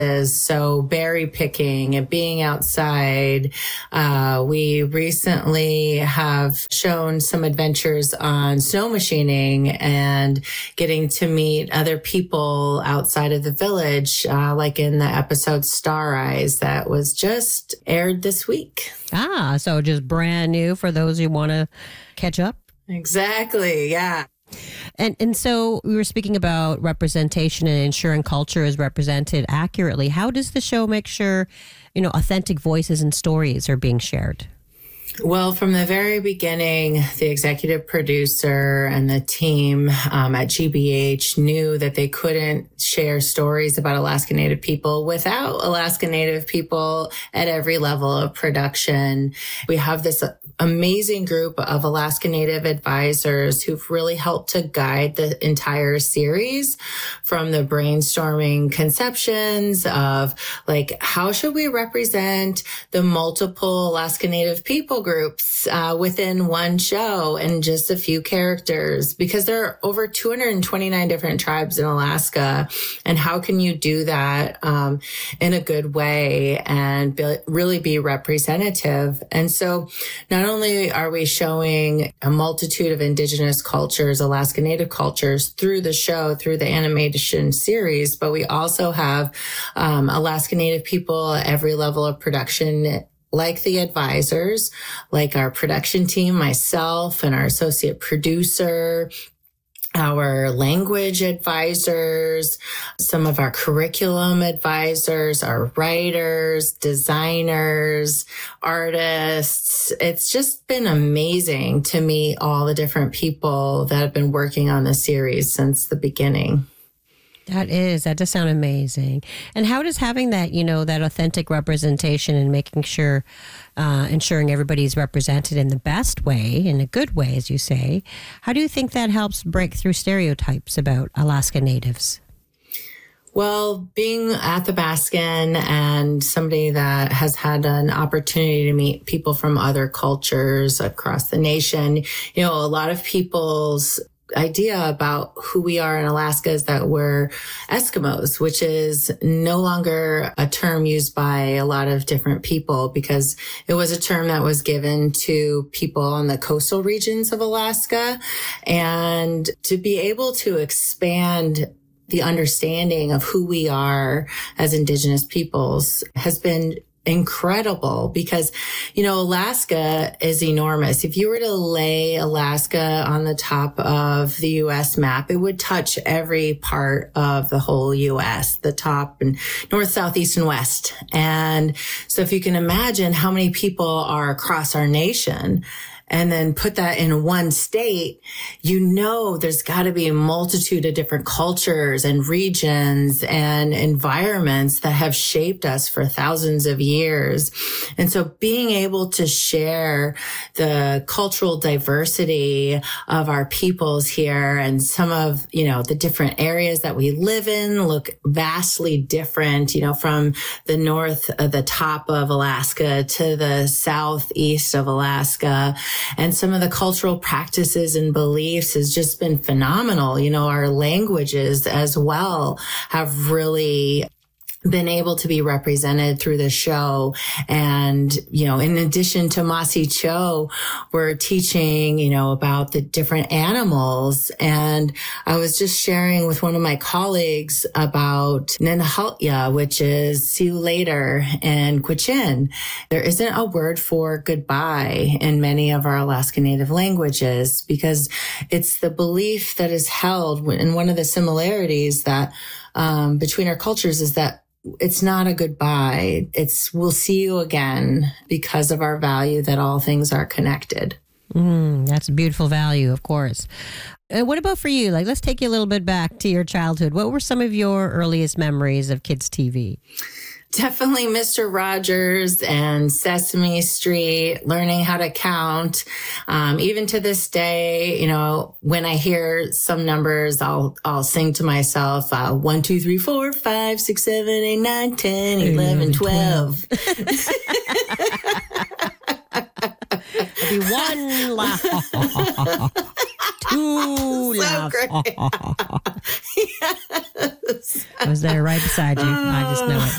So berry picking and being outside. We recently have shown some adventures on snow machining and getting to meet other people outside of the village, like in the episode Star Eyes that was just aired this week. So just brand new for those who want to catch up. Exactly. Yeah. And so we were speaking about representation and ensuring culture is represented accurately. How does the show make sure, authentic voices and stories are being shared? Well, from the very beginning, the executive producer and the team at GBH knew that they couldn't share stories about Alaska Native people without Alaska Native people at every level of production. We have this amazing group of Alaska Native advisors who've really helped to guide the entire series, from the brainstorming conceptions of how should we represent the multiple Alaska Native people groups within one show and just a few characters, because there are over 229 different tribes in Alaska. And how can you do that in a good way and really be representative? And so not only are we showing a multitude of Indigenous cultures, Alaska Native cultures through the show, through the animation series, but we also have Alaska Native people at every level of production, like the advisors, like our production team, myself and our associate producer, our language advisors, some of our curriculum advisors, our writers, designers, artists. It's just been amazing to meet all the different people that have been working on the series since the beginning. That does sound amazing. And how does having that, that authentic representation and making sure, ensuring everybody's represented in the best way, in a good way, as you say, how do you think that helps break through stereotypes about Alaska Natives? Well, being at the Baskin and somebody that has had an opportunity to meet people from other cultures across the nation, a lot of people's idea about who we are in Alaska is that we're Eskimos, which is no longer a term used by a lot of different people, because it was a term that was given to people in the coastal regions of Alaska. And to be able to expand the understanding of who we are as Indigenous peoples has been incredible, because, Alaska is enormous. If you were to lay Alaska on the top of the U.S. map, it would touch every part of the whole U.S., the top and north, south, east, and west. And so if you can imagine how many people are across our nation, and then put that in one state, there's got to be a multitude of different cultures and regions and environments that have shaped us for thousands of years. And so being able to share the cultural diversity of our peoples here, and some of, the different areas that we live in look vastly different, from the north of the top of Alaska to the southeast of Alaska. And some of the cultural practices and beliefs has just been phenomenal. Our languages as well have really been able to be represented through the show. And, in addition to Masi Cho, we're teaching, about the different animals. And I was just sharing with one of my colleagues about Ninhaltya, which is see you later, and Quechin. There isn't a word for goodbye in many of our Alaska Native languages, because it's the belief that is held, and one of the similarities that between our cultures is that it's not a goodbye. It's we'll see you again, because of our value that all things are connected. That's a beautiful value, of course. What about for you? Let's take you a little bit back to your childhood. What were some of your earliest memories of kids' TV? Definitely Mr. Rogers and Sesame Street, learning how to count. Even to this day, when I hear some numbers, I'll sing to myself, 1, 2, 3, 4, 5, 6, 7, 8, 9, 10, 11, 12. Be one laugh. Two laughs. Yes. I was there right beside you. I just know it.